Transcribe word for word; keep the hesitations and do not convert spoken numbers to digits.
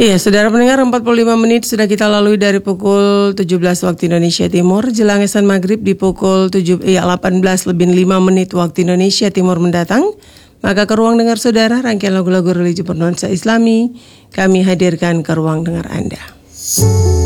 Iya, saudara pendengar, empat puluh lima menit sudah kita lalui dari pukul tujuh belas waktu Indonesia Timur. Jelang azan maghrib di pukul tujuh, iya, delapan belas lebih lima menit waktu Indonesia Timur mendatang. Maka ke ruang dengar saudara, rangkaian lagu-lagu religi bernuansa Islami kami hadirkan ke ruang dengar Anda.